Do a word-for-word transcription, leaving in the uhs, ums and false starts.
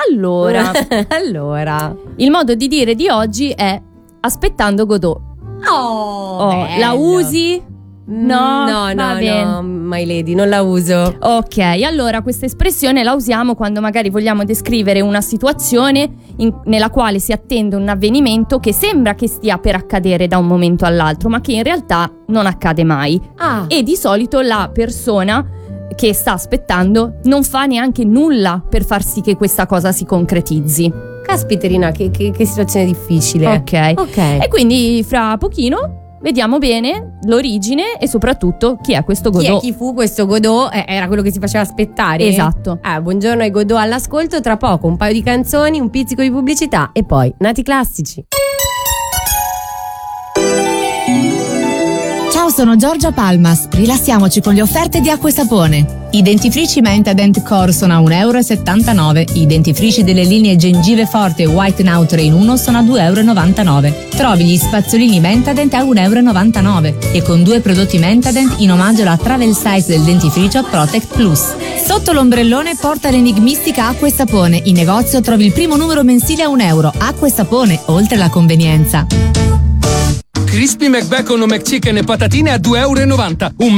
Allora, allora, il modo di dire di oggi è aspettando Godot. Oh, Oh, la usi? No, no, va no, bene. no, my lady, non la uso. Ok, allora questa espressione la usiamo quando magari vogliamo descrivere una situazione in- nella quale si attende un avvenimento che sembra che stia per accadere da un momento all'altro, ma che in realtà non accade mai. Ah, E di solito la persona che sta aspettando non fa neanche nulla per far sì che questa cosa si concretizzi. caspiterina, che, che, che situazione difficile. Ok. Ok. E quindi fra pochino vediamo bene l'origine e soprattutto chi è questo Chi, è, Godot. chi fu questo Godot? Eh, era quello che si faceva aspettare? Esatto. Ah, buongiorno ai Godot all'ascolto, tra poco un paio di canzoni, un pizzico di pubblicità e poi Nati Classici. Ciao, sono Giorgia Palmas. Rilassiamoci con le offerte di Acqua e Sapone. I dentifrici Mentadent Core sono a uno e settantanove euro. I dentifrici delle linee Gengive Forte e White Now tre in uno sono a due e novantanove euro. Trovi gli spazzolini Mentadent a uno e novantanove euro. E con due prodotti Mentadent in omaggio alla travel size del dentifricio Protect Plus. Sotto l'ombrellone porta l'enigmistica Acqua e Sapone. In negozio trovi il primo numero mensile a un euro. Acqua e Sapone, oltre la convenienza. Crispy McBacon o McChicken e patatine a due e novanta euro. Un